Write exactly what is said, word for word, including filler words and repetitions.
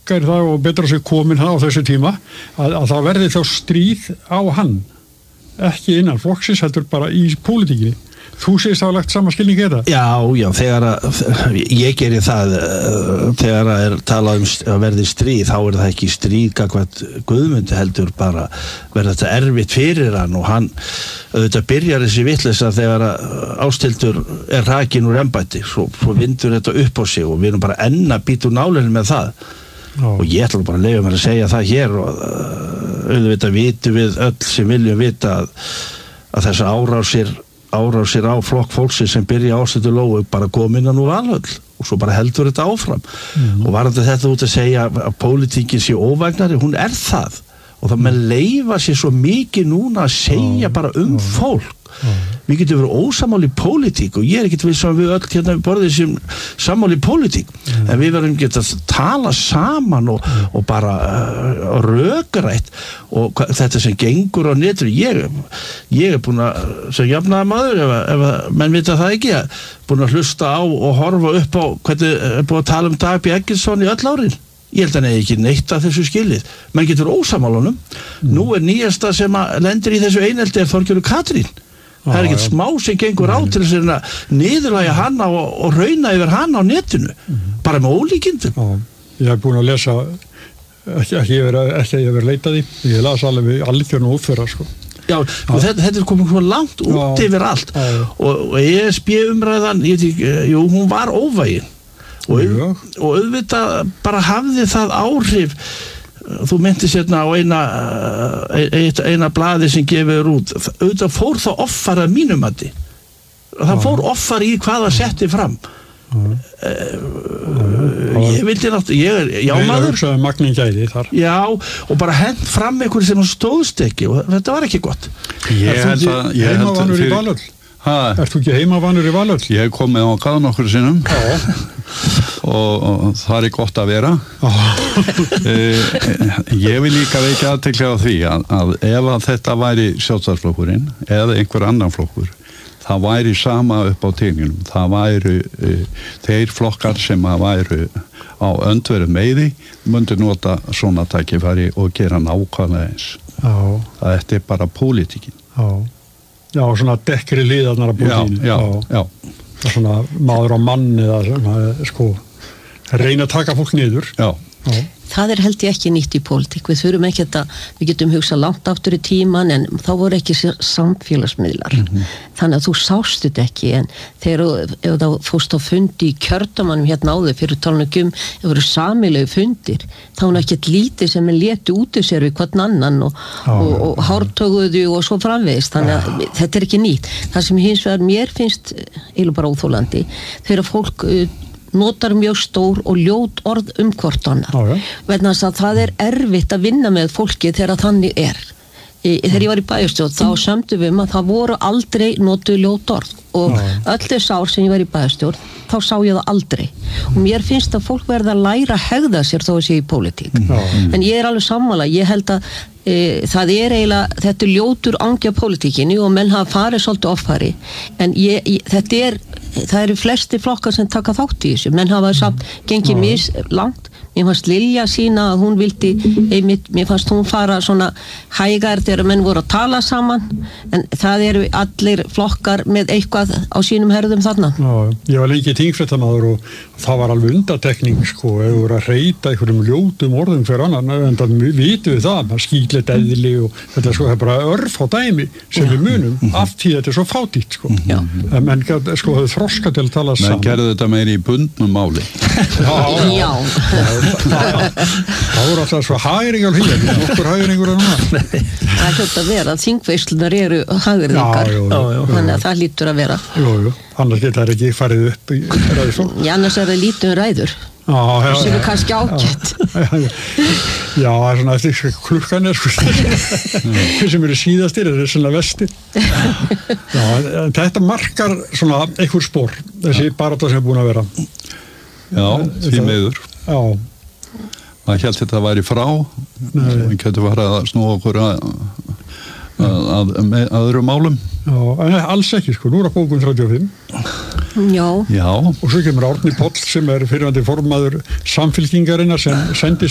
flokkar það og betra sig komin á þessu tíma að, að það verði þá stríð á hann ekki innan flokksins heldur bara í pólitíkinni. Þú segist það lagt sama skilning í þetta? Já, já, þegar að ég geri það þegar að er talað um að verði stríð, þá er það ekki stríð gagnvart Guðmundi heldur bara verða þetta erfitt fyrir hann og hann auðvitað byrjar þessi vitleysa þegar að Ásthildur er rakin úr embætti, svo, svo vindur þetta upp á sig og við erum bara enn að bíta úr nálinni með það. Já. Og ég ætla bara að leyfa mér að segja það hér og auðvitað vitum við öll sem viljum vita að, að þessa árásir árásir á flokk fólksins sem byrja Ásthildur Lóu bara komin að nú Valhöll og svo bara heldur þetta áfram. Mm. Og varandi þetta út að segja að pólitíkin sé óvægnari, hún er það og það með leifa sér svo mikið núna að segja mm. bara um mm. fólk. Mm. Við getum verið ósammála í pólitík og ég er ekkert viss að við öll hérna borðið sem sammála í pólitík mm. en við verðum geta að tala saman og, mm. og bara uh, rökrætt og þetta sem gengur á netinu ég, ég er búin að sem jafnaða maður ef, ef menn vita það ekki búin að hlusta á og horfa upp á hvernig er búin að tala um Dag B. Eggertsson í öll árin. Ég held að hann ekki neitt að þessu skilið. Menn getur ósammálanum. Mm. Nú er nýjasta sem að lendir í þessu einelti er Þorgerður Katrín. Það er ekkert smá sem gengur á til þess að niðurlægja hana og, og rauna yfir hana á netinu. Mm. Bara með ólíkindum. Já, ég hef búin að lesa ekki að ég verið leitað í. Ég las alveg algjörn og útföra, sko. Já, og þetta, þetta er komið svona langt út já, yfir allt. Já. Og, og E S B umræðan, ég veit ekki, jú, hún var óvægin. Og, og auðvitað bara hafði það áhrif. Þú myndi sérna á eina eina, eina blaði sem gefur út auðvitað fór það offar að mínum mati það fór offar í hvað það setti fram uh, ég vildi náttúrulega ég er jámaður magnin gæði þar já og bara hent fram einhverju sem stóðst ekki og þetta var ekki gott. Ég held að ég held að fyrir Valhöll Ert þú ekki heimavanur í Valhöll? Ég hef komið á gáð nokkur sinnum og, og það er gott að vera. eh, ég vil líka veikja athygli á því að, að ef að þetta væri Sjálfstæðisflokkurinn eða einhver annan flokkur, það væri sama upp á teningnum. Það væru eh, þeir flokkar sem að væru á öndveru meiði myndu nota svona tækifæri og gera nákvæmlega eins. Já. Það er bara pólitíkin. Já. Já, svona dekkri liðarnar að búin. Já, já, já. Svona maður á mann eða svona, sko, reyna að taka fólk niður. Já. Já. Það er held ég ekki nýtt í pólitík. Við þurfum ekki þetta, við getum hugsað langt aftur í tíman en þá voru ekki samfélagsmiðlar. Mm-hmm. Þannig að þú sást þetta ekki en þegar ef þá fórst á fundi í kjördamannum hérna áður fyrir talningum, ef voru samilegu fundir, þá var ekkert lítið sem er létu út í sér við hvern annan og, ah, og, og hártöguðu og svo framvegist. Þannig að ah. þetta er ekki nýtt. Það sem hins vegar mér finnst eiginlega bara óþolandi, þegar fólk notar mjög stór og ljót orð um hvort annað. Ah, ja. Vegna þess að það er erfitt að vinna með fólki þegar þannig er. Í, þegar ég var í bæjarstjórn þá sömdu við um að það voru aldrei notuð ljót orð og ah. öll þess ár sem ég var í bæjarstjórn þá sá ég það aldrei. Og mér finnst að fólk verða að læra að hegða sér þó að sé í pólitík. Ah. En ég er alveg sammála, ég held að e, það er eiginlega, þetta er ljótur angja pólitíkinni og menn hafa farið svolítið offari en ég, ég, þetta er það eru flesti flokkar sem taka þátt í þessu menn hafa samt gengið mis langt. Mér fannst Lilja sína að hún vildi einmitt, mér fannst hún fara svona hægar þegar menn voru að tala saman en það eru allir flokkar með eitthvað á sínum herðum þarna. Já, ég var lengi þingfréttamaður og það var alveg undatekning sko, ef þú voru að reyta einhverjum ljótum orðum fyrir annan, en það vitum við það, maður skýtlet eðli og þetta sko, það er bara örf á dæmi sem við munum, mm-hmm. af því þetta er svo fátítt sko. Mm-hmm. En menn sko, þau þroska til að tala saman. Menn gerðu þetta meiri í bundnum máli. Já. Já. Það voru alltaf svo hagringar hér, okkur hagringur en núna. Það er hljótt að vera, þingveislunar eru hagringar, þannig að það lítur að vera. Jú, jú, annars geta það ekki farið upp í ræðisól. Já, annars er það lítið um ræður. Já, já, sem er kannski ágætt. Já, já, það er svona eftir klukkan er sko. Þeir sem eru síðastir, þeir eru svona vestir. Já, en þetta markar svona einhver spór, þessi barátta sem er búin að vera. Já, því miður. Já. Það held þetta að væri frá við getum farið að snúa okkur að, að, að, að öðrum málum. Já, en alls ekki sko, nú er að bókun þrjátíu og fimm. Já. Já. Og svo kemur Árni Páll sem er fyrrverandi formaður Samfylkingarinnar sem sendi